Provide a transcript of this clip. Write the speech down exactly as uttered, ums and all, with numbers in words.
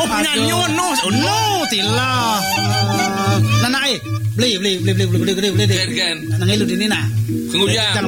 Oh nyanyo no no tila. Nanai beli beli beli beli beli beli beli. Kan. Nangilu dinina. Kemudian